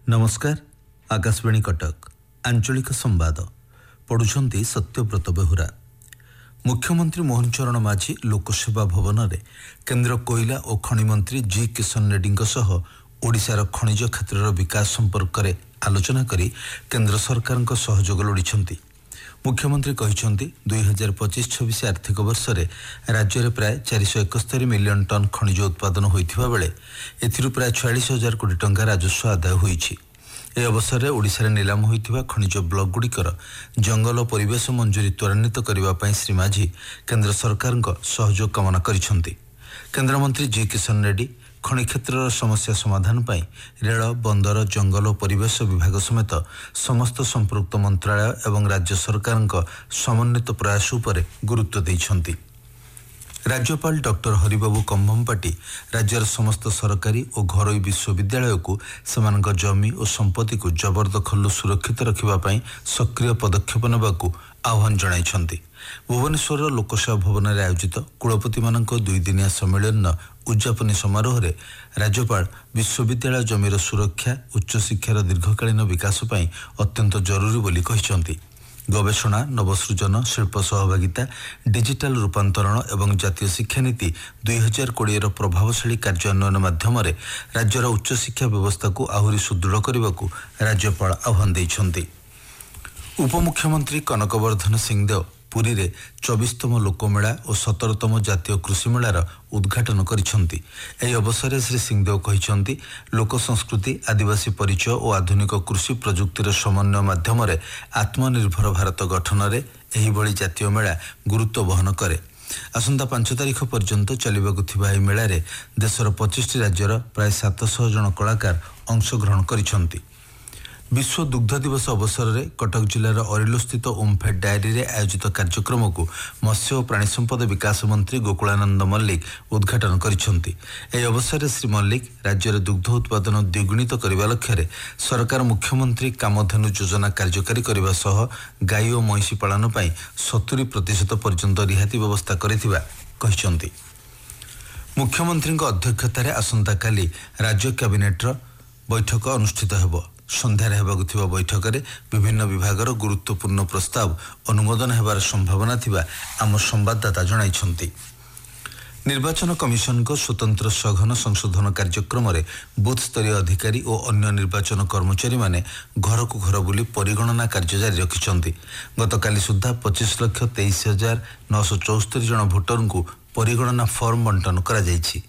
नमस्कार। आकाशवाणी कटक आंचलिक संवाद पढ़ुछंती सत्यव्रत बेहुरा। मुख्यमंत्री मोहन चरण माझी लोकसेवा भवन में केंद्र कोयला और खनि मंत्री जी किशन रेड्डी सह ओडिशार खनिज क्षेत्र विकास संपर्क में आलोचना करी केंद्र सरकार सहयोग लोड़ी। मुख्यमंत्री कहते 2025-26 आर्थिक वर्ष में राज्य में प्राय 471 मिलियन टन खनिज उत्पादन होता बेले एथिरू प्राय 46,000 कोटी टंका राजस्व आदाय होईछि। ए अवसर में ओडिशा नीलाम होइथिबा खनिज ब्लॉक गुड़िकर जंगल और परिवेश मंजूरी त्वरान्वित करने श्री माझी केंद्र सरकार सहयोग कामना करिसेंति। केंद्रमंत्री जी किशन रेड्डी खनि क्षेत्र समस्या समाधान पाई रेल, बंदर, जंगल और परिवेश विभाग समेत समस्त संपृक्त मंत्रालय एवं राज्य सरकार समन्वित प्रयास उपर गुरुत्व दैछंती। राज्यपाल डॉक्टर हरिबाबू कंभमपाटी राज्यर समस्त सरकारी और घरोई विश्वविद्यालय को सेमानक जमी और संपत्ति को जबरदखल सुरक्षित रखिबापई सक्रिय पदक्षेप नेबाकू आह्वान जणाइछंती। भुवनेश्वर लोकसेवा भवन में आयोजित कुलपति मानक 2 दिनिया सम्मेलन उद्यापनी समारोह में राज्यपाल विश्वविद्यालय जमीर सुरक्षा उच्च शिक्षार दीर्घकालीन विकास पई अत्यंत जरूरी बोली कहिसंती। गवेषणा, नवसृजन, शिल्प सहभागिता, डिजिटल रूपांतरण एवं जातीय शिक्षा नीति 2020 प्रभावशाली कार्यान्वयन माध्यम राज्यर उच्च शिक्षा व्यवस्था को आहुरी सुदृढ़ करने को राज्यपाल आह्वान देइछंती। उपमुख्यमंत्री कनकवर्धन सिंहदेव पुरी रे 24तम लोकमेला और 17तम जातीय कृषि मेलार उद्घाटन करिसेंति। एही अवसर में श्री सिंहदेव कहिसेंति लोक संस्कृति, आदिवासी परिचय और आधुनिक कृषि प्रजुक्तिर समन्वय माध्यम आत्मनिर्भर भारत गठन में एही बड़ी जातीय मेला गुरुत्व वहन करे। आसंता 5 तारिख पर्यंत चलिबाकु थिबा एही मेला रे देशर 25 राज्यर प्राय 700 जन कलाकार अंशग्रहण करिसेंति। विश्व दुग्ध दिवस अवसर में कटक जिलार अरिलो स्थित ओमफेड डायरी रे आयोजित कार्यक्रम को मत्स्य और प्राणी संपद विकास मंत्री गोकुलानंद मल्लिक उद्घाटन करिसेंति। एही अवसर में श्री मल्लिक राज्य में दुग्ध उत्पादन द्विगुणित करने लक्ष्य सरकार मुख्यमंत्री कामधेनु योजना कार्यकारी करने सह गाई और महिषी पालन पर 70% पर्यंत रिहाती व्यवस्था करिथिबा कहिसेंति। मुख्यमंत्री अध्यक्षतार आसंता काली राज्य कैबिनेटर बैठक अनुष्ठित हेबो। संध्यार हेबाकु थिबा बैठक में विभिन्न विभागर गुरुत्वपूर्ण प्रस्ताव अनुमोदन हेबार संभावना थिबा आम संवाददाता जणाइछंती। निर्वाचन कमिशन को स्वतंत्र सघन संशोधन कार्यक्रम में बूथ स्तरीय अधिकारी और अन्य निर्वाचन कर्मचारी माने घर को घर बुली परिगणना कार्य जारी रखिछंती। गतकाली सुधा 25,23,974 जन भोटर को परिगणना फॉर्म बंटन करा जायछि।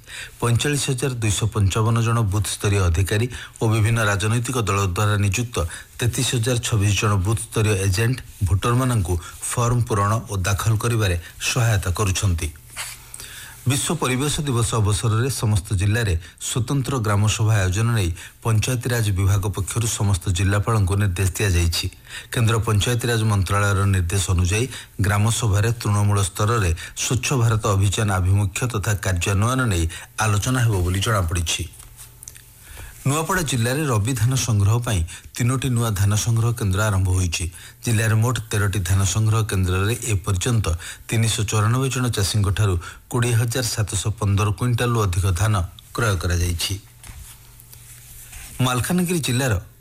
45,255 जन बूथ स्तरीय अधिकारी और विभिन्न राजनैतिक दल द्वारा नियुक्त 33,026 जन बूथ स्तरीय एजेंट भोटर माननकु फॉर्म पूरण और दाखल करिबारे सहायता करुछंती। विश्व परिवेश दिवस अवसर में समस्त जिले में स्वतंत्र ग्राम सभा आयोजन नहीं पंचायतीराज विभाग पक्षर समस्त जिलापाल को निर्देश दि जाइछि। केंद्र पंचायतीराज मंत्रालय निर्देश अनुसार ग्राम सभा तृणमूल स्तर में स्वच्छ भारत अभियान आभिमुख्य तथा कार्यान्वयन नहीं आलोचना हेबो बोली जଣାपड़ी। नुआपड़ा जिले में रबी धान संग्रह पर 3टी नुआ धान संग्रह केन्द्र आरंभ होईछि। जिले में मोट 13टी धान संग्रह केन्द्र में एपर्यंत 394 जन चाषी 20,715 क्विंटाल अधिक धान क्रय करा जाइछि। मालकानगिरी जिलार